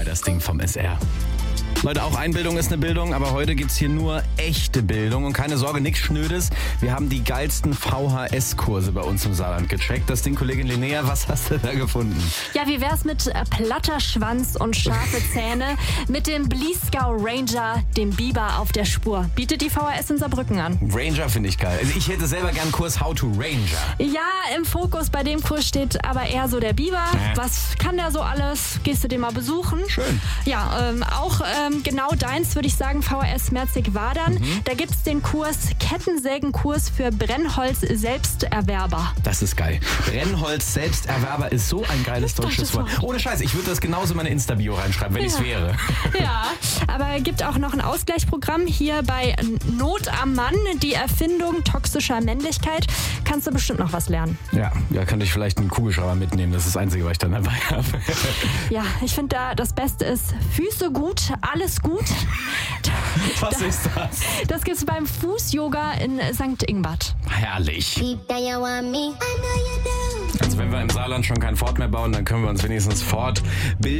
das Ding vom SR. Leute, auch Einbildung ist eine Bildung, aber heute gibt's hier nur echte Bildung. Und keine Sorge, nichts Schnödes. Wir haben die geilsten VHS-Kurse bei uns im Saarland gecheckt. Das Ding, Kollegin Linnea, was hast du da gefunden? Ja, wie wär's mit platter Schwanz und scharfe Zähne? Mit dem Bliesgau Ranger, dem Biber auf der Spur. Bietet die VHS in Saarbrücken an. Ranger finde ich geil. Also ich hätte selber gern einen Kurs How to Ranger. Ja, im Fokus bei dem Kurs steht aber eher so der Biber. Was kann der so alles? Gehst du den mal besuchen? Schön. Ja, auch genau deins, würde ich sagen, VHS Merzig-Wadern. Da gibt's den Kurs Kettensägenkurs für Brennholz-Selbsterwerber. Das ist geil. Brennholz-Selbsterwerber ist so ein geiles deutsches Wort. Ohne Scheiß, ich würde das genauso in meine Insta-Bio reinschreiben, wenn ich's wäre. Ja, aber gibt auch noch ein Ausgleichsprogramm hier bei Not am Mann, die Erfindung toxischer Männlichkeit. Kannst du bestimmt noch was lernen. Ja, könnte ich vielleicht einen Kugelschreiber mitnehmen. Das ist das Einzige, was ich dann dabei habe. Ja, ich finde da das Beste ist Füße gut, alles gut. Was ist das? Das gibt's beim Fuß-Yoga in St. Ingbert. Herrlich. Also wenn wir im Saarland schon kein Fort mehr bauen, dann können wir uns wenigstens fortbilden.